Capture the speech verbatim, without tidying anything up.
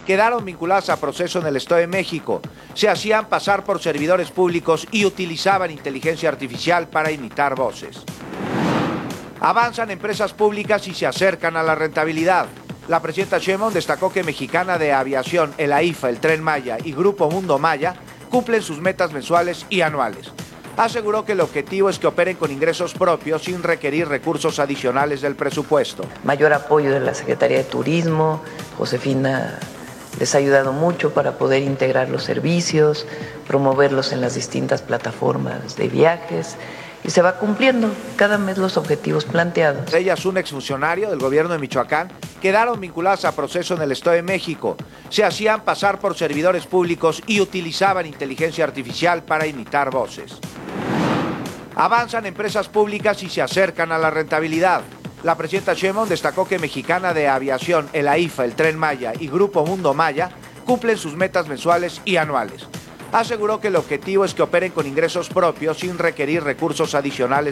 quedaron vinculadas a proceso en el Estado de México. Se hacían pasar por servidores públicos y utilizaban inteligencia artificial para imitar voces. Avanzan empresas públicas y se acercan a la rentabilidad. La presidenta Sheinbaum destacó que Mexicana de Aviación, el AIFA, el Tren Maya y Grupo Mundo Maya cumplen sus metas mensuales y anuales. Aseguró que el objetivo es que operen con ingresos propios sin requerir recursos adicionales del presupuesto. Mayor apoyo de la Secretaría de Turismo, Josefina les ha ayudado mucho para poder integrar los servicios, promoverlos en las distintas plataformas de viajes y se va cumpliendo cada mes los objetivos planteados. Ellas, un exfuncionario del gobierno de Michoacán, quedaron vinculadas a proceso en el Estado de México. Se hacían pasar por servidores públicos y utilizaban inteligencia artificial para imitar voces. Avanzan empresas públicas y se acercan a la rentabilidad. La presidenta Sheinbaum destacó que Mexicana de Aviación, el AIFA, el Tren Maya y Grupo Mundo Maya cumplen sus metas mensuales y anuales. Aseguró que el objetivo es que operen con ingresos propios sin requerir recursos adicionales